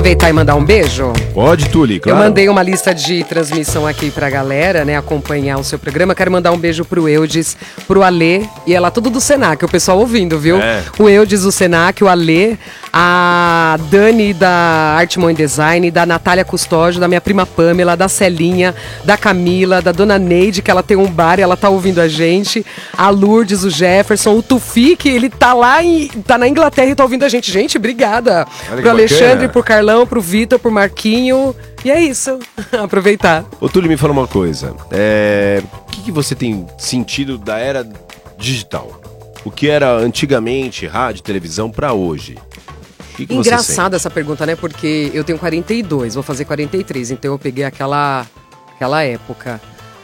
aproveitar e mandar um beijo? Pode, Tuli, claro. Eu mandei uma lista de transmissão aqui pra galera, né, acompanhar o seu programa. Quero mandar um beijo pro Eudes, pro Alê, e ela tudo do Senac, o pessoal ouvindo, viu? O Eudes, o Senac, o Alê, a Dani da Artmon Design, da Natália Custódio, da minha prima Pamela, da Celinha, da Camila, da Dona Neide, que ela tem um bar e ela tá ouvindo a gente, a Lourdes, o Jefferson, o Tufi, que ele tá lá, tá na Inglaterra e tá ouvindo a gente. Gente, obrigada. Pro Alexandre, pro Carlão, pro Vitor, pro Marquinho. E é isso. Aproveitar. Ô, Túlio, me fala uma coisa. O que você tem sentido da era digital? O que era antigamente rádio, televisão, pra hoje? Que engraçado essa pergunta, né? Porque eu tenho 42, vou fazer 43, então eu peguei aquela época.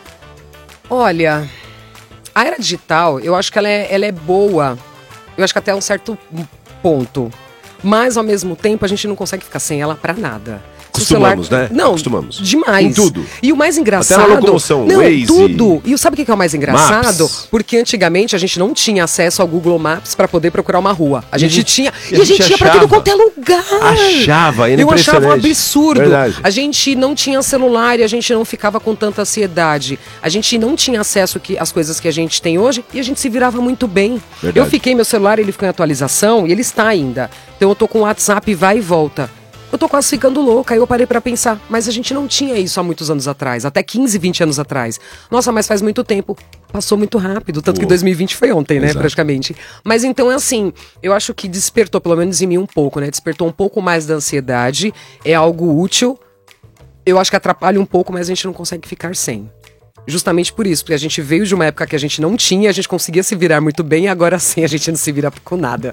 Olha, a era digital, eu acho que ela é boa. Eu acho que até um certo ponto. Mas, ao mesmo tempo, a gente não consegue ficar sem ela pra nada. Acostumamos, né? Não, acostumamos. Demais. Com tudo. E o mais engraçado... Até na locomoção, não, Waze, tudo. E sabe o que é o mais engraçado? Maps. Porque antigamente a gente não tinha acesso ao Google Maps pra poder procurar uma rua. A gente tinha... E a gente ia achava, pra tudo quanto é lugar. Achava, era Eu achava um impressionante. absurdo. Verdade. A gente não tinha celular e a gente não ficava com tanta ansiedade. A gente não tinha acesso às coisas que a gente tem hoje e a gente se virava muito bem. Verdade. Eu fiquei, meu celular, ele ficou em atualização e ele está ainda. Então eu tô com o WhatsApp, vai e volta. Eu tô quase ficando louca, aí eu parei pra pensar. Mas a gente não tinha isso há muitos anos atrás, até 15, 20 anos atrás. Nossa, mas faz muito tempo. Passou muito rápido, tanto que 2020 foi ontem, né, Exato. praticamente. Mas então é assim, eu acho que despertou, pelo menos em mim um pouco, né? Despertou um pouco mais da ansiedade, é algo útil. Eu acho que atrapalha um pouco, mas a gente não consegue ficar sem. Justamente por isso, porque a gente veio de uma época que a gente não tinha, a gente conseguia se virar muito bem, e agora sim a gente não se vira com nada.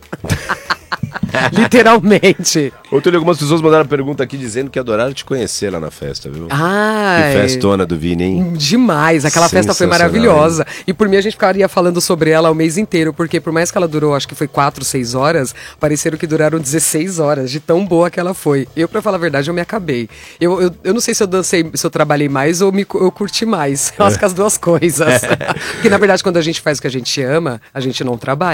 Literalmente. Ô, Túlio, algumas pessoas mandaram pergunta aqui dizendo que adoraram te conhecer lá na festa, viu? Ai, que festona do Vini, hein? Demais, aquela festa foi maravilhosa. E por mim a gente ficaria falando sobre ela o mês inteiro, porque por mais que ela durou, acho que foi 4, 6 horas, pareceram que duraram 16 horas, de tão boa que ela foi. Eu, pra falar a verdade, eu me acabei. Eu não sei se eu dancei, se eu trabalhei mais ou eu curti mais. Eu acho que as duas coisas. Porque na verdade, quando a gente faz o que a gente ama, a gente não trabalha.